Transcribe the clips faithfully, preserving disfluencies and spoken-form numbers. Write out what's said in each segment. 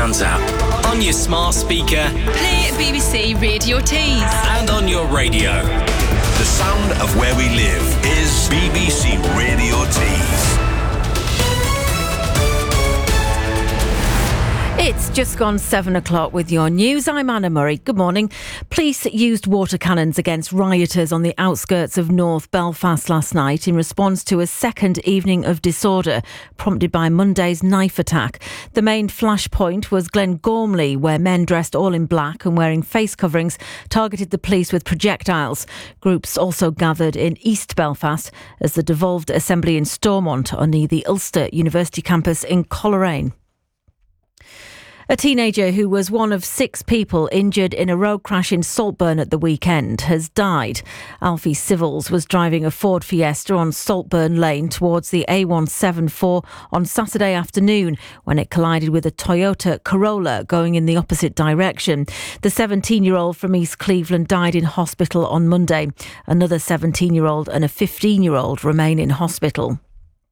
Sounds app, on your smart speaker, play B B C Radio Tees, and on your radio. The sound of where we live is B B C Radio Tees. It's just gone seven o'clock with your news. I'm Anna Murray. Good morning. Police used water cannons against rioters on the outskirts of North Belfast last night in response to a second evening of disorder prompted by Monday's knife attack. The main flashpoint was Glengormley, where men dressed all in black and wearing face coverings targeted the police with projectiles. Groups also gathered in East Belfast as the devolved assembly in Stormont on near the Ulster University campus in Coleraine. A teenager who was one of six people injured in a road crash in Saltburn at the weekend has died. Alfie Civils was driving a Ford Fiesta on Saltburn Lane towards the A one seventy-four on Saturday afternoon when it collided with a Toyota Corolla going in the opposite direction. The seventeen-year-old from East Cleveland died in hospital on Monday. Another seventeen-year-old and a fifteen-year-old remain in hospital.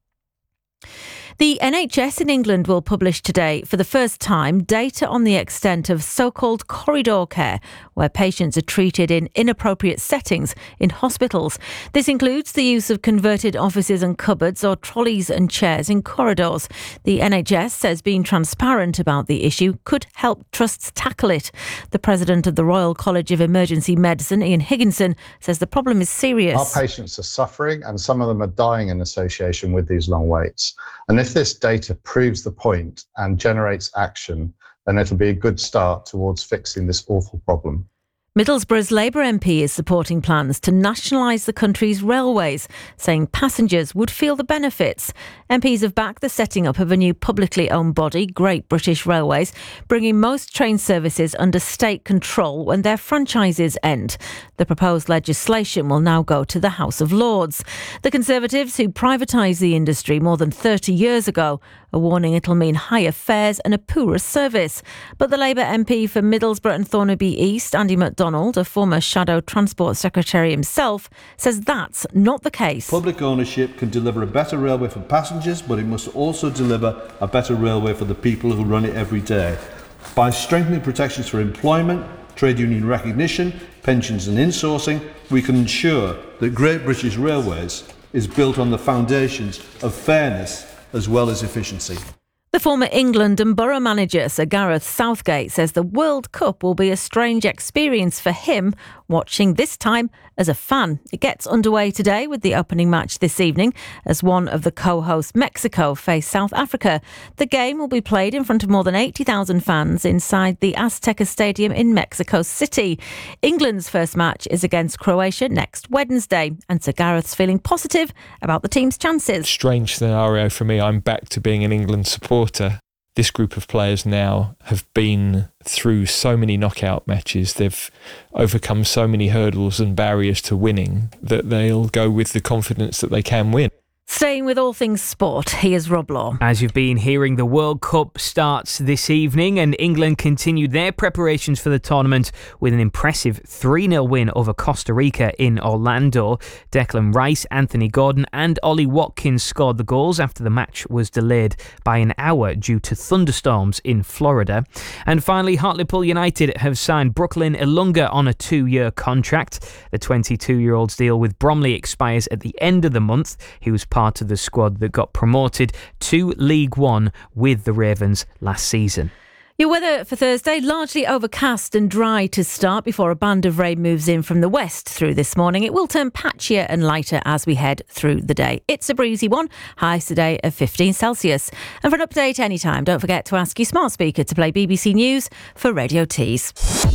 The N H S in England will publish today, for the first time, data on the extent of so-called corridor care, where patients are treated in inappropriate settings in hospitals. This includes the use of converted offices and cupboards or trolleys and chairs in corridors. The N H S says being transparent about the issue could help trusts tackle it. The president of the Royal College of Emergency Medicine, Ian Higginson, says the problem is serious. Our patients are suffering and some of them are dying in association with these long waits. And if this data proves the point and generates action, then it'll be a good start towards fixing this awful problem. Middlesbrough's Labour M P is supporting plans to nationalise the country's railways, saying passengers would feel the benefits. M Ps have backed the setting up of a new publicly owned body, Great British Railways, bringing most train services under state control when their franchises end. The proposed legislation will now go to the House of Lords. The Conservatives, who privatised the industry more than thirty years ago, are warning it'll mean higher fares and a poorer service. But the Labour M P for Middlesbrough and Thornaby East, Andy MacDonald, a former Shadow Transport Secretary himself, says that's not the case. Public ownership can deliver a better railway for passengers, but it must also deliver a better railway for the people who run it every day. By strengthening protections for employment, trade union recognition, pensions and insourcing, we can ensure that Great British Railways is built on the foundations of fairness as well as efficiency. The former England and Borough manager, Sir Gareth Southgate, says the World Cup will be a strange experience for him, watching this time as a fan. It gets underway today with the opening match this evening as one of the co-hosts, Mexico, face South Africa. The game will be played in front of more than eighty thousand fans inside the Azteca Stadium in Mexico City. England's first match is against Croatia next Wednesday, and Sir Gareth's feeling positive about the team's chances. Strange scenario for me. I'm back to being an England supporter. This group of players now have been through so many knockout matches. They've overcome so many hurdles and barriers to winning that they'll go with the confidence that they can win. Staying with all things sport, here's Rob Law. As you've been hearing, the World Cup starts this evening and England continued their preparations for the tournament with an impressive three nil win over Costa Rica in Orlando. Declan Rice, Anthony Gordon and Ollie Watkins scored the goals after the match was delayed by an hour due to thunderstorms in Florida. And finally, Hartlepool United have signed Brooklyn Ilunga on a two-year contract. The twenty-two-year-old's deal with Bromley expires at the end of the month. He was part of the squad that got promoted to League One with the Ravens last season. Your weather for Thursday, largely overcast and dry to start before a band of rain moves in from the west through this morning. It will turn patchier and lighter as we head through the day. It's a breezy one, highs today of fifteen Celsius. And for an update anytime, don't forget to ask your smart speaker to play B B C News for Radio Tees.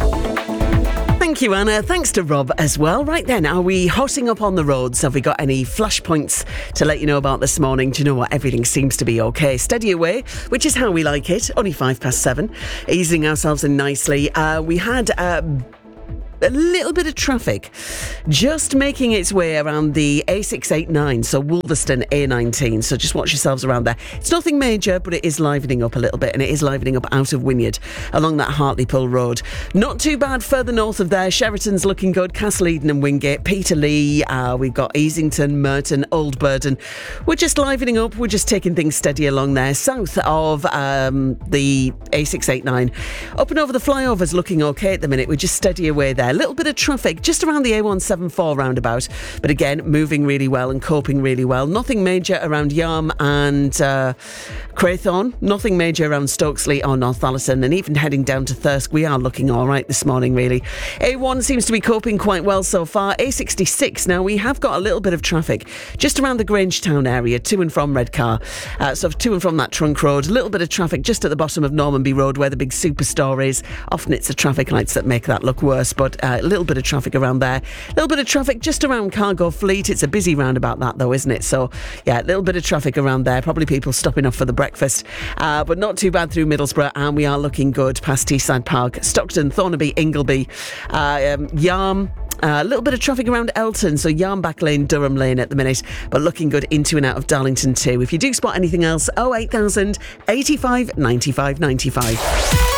Thank you, Anna. Thanks to Rob as well. Right then, are we hotting up on the roads? Have we got any flash points to let you know about this morning? Do you know what? Everything seems to be okay. Steady away, which is how we like it. Only five past seven. Easing ourselves in nicely. Uh, we had... Uh, a little bit of traffic just making its way around the A six eighty-nine, so Wolverston A nineteen. So just watch yourselves around there. It's nothing major, but it is livening up a little bit, and it is livening up out of Wynyard along that Hartlepool Road. Not too bad further north of there. Sheraton's looking good. Castle Eden and Wingate, Peterlee. Uh, we've got Easington, Merton, Old Burden. We're just livening up. We're just taking things steady along there. South of um, the A six eighty-nine. Up and over the flyovers looking okay at the minute. We're just steady away there. A little bit of traffic just around the A one seventy-four roundabout. But again, moving really well and coping really well. Nothing major around Yarm and uh, Craythorne. Nothing major around Stokesley or North Allerton. And even heading down to Thirsk, we are looking all right this morning, really. A one seems to be coping quite well so far. A sixty-six, now we have got a little bit of traffic just around the Grangetown area, to and from Redcar. Uh, so to and from that trunk road. A little bit of traffic just at the bottom of Normanby Road where the big superstore is. Often it's the traffic lights that make that look worse, but uh, a little bit of traffic around there. A little bit of traffic just around Cargo Fleet. It's a busy roundabout that though, isn't it? So yeah, a little bit of traffic around there. Probably people stopping off for the breakfast. Uh, but not too bad through Middlesbrough, and we are looking good past Teesside Park, Stockton, Thornaby, Ingleby, uh, um, Yarm. A uh, little bit of traffic around Elton, so Yarm Back Lane, Durham Lane at the minute, but looking good into and out of Darlington too. If you do spot anything else, oh eight thousand eighty-five ninety-five ninety-five.